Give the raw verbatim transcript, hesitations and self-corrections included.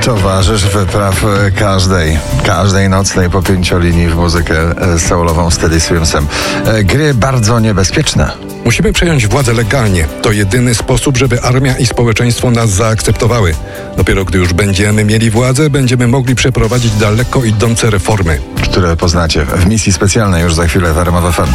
Towarzysz wypraw każdej, każdej nocnej po pięciolinii w muzykę soulową z Teddy Swimsem. Gry bardzo niebezpieczne. Musimy przejąć władzę legalnie. To jedyny sposób, żeby armia i społeczeństwo nas zaakceptowały. Dopiero gdy już będziemy mieli władzę, będziemy mogli przeprowadzić daleko idące reformy. Które poznacie w misji specjalnej już za chwilę w R M F F M.